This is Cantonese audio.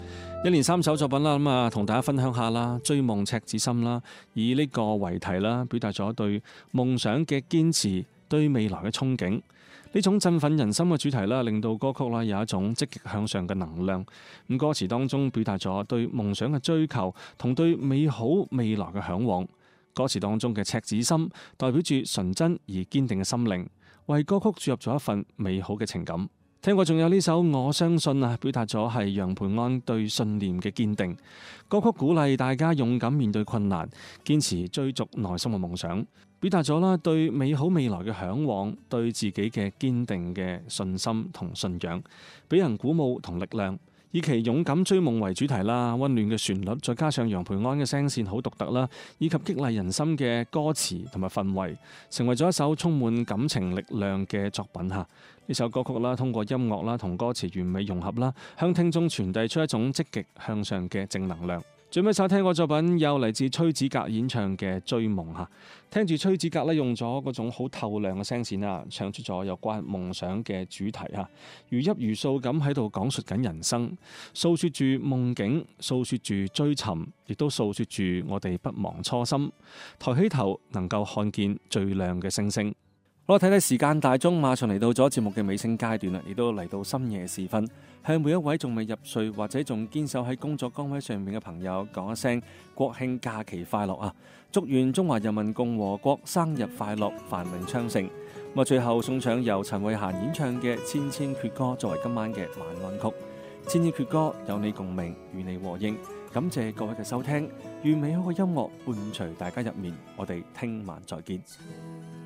一連3首作品啦，咁啊同大家分享下啦，追夢赤子心啦，以呢個為題啦，表達咗對夢想嘅堅持，對未來嘅憧憬。呢種振奮人心嘅主題啦，令到歌曲啦有一種積極向上嘅能量。咁歌詞當中表達咗對夢想嘅追求同對美好未來嘅嚮往。歌詞當中嘅赤子心代表住純真而堅定嘅心靈，為歌曲注入咗一份美好嘅情感。聽過仲有呢首我相信啊，表達咗係楊培安對信念嘅堅定。歌曲鼓勵大家勇敢面對困難，堅持追逐內心嘅夢想，表達咗啦對美好未來嘅嚮往，對自己嘅堅定嘅信心同信仰，俾人鼓舞同力量。以其勇敢追夢為主題啦，溫暖嘅旋律，再加上楊培安嘅聲線好獨特啦，以及激勵人心嘅歌詞同埋氛圍，成為咗一首充滿感情力量嘅作品嚇。呢首歌曲啦，通過音樂啦同歌詞完美融合啦，向聽眾傳遞出一種積極向上嘅正能量。最尾首聽過作品又嚟自崔子格演唱嘅《追夢》嚇，聽住崔子格咧用咗嗰種好透亮嘅聲線啊，唱出咗有關夢想嘅主題嚇，如泣如訴咁喺度講述緊人生，訴説住夢境，訴説住追尋，亦都訴説住我哋不忘初心，抬起頭能夠看見最亮嘅星星。好啦，睇睇時間大鐘，馬上嚟到咗節目嘅尾聲階段啦，亦都嚟到深夜時分，向每一位仲未入睡或者仲堅守喺工作崗位上面嘅朋友講一聲國慶假期快樂啊！祝願中華人民共和國生日快樂，繁榮昌盛。咁啊，最後送上由陳慧嫻演唱嘅《千千闕歌》作為今晚嘅晚安曲。千千闕歌有你共鳴，與你和應。感謝各位嘅收聽，願美好嘅音樂伴隨大家入眠。我哋聽晚再見。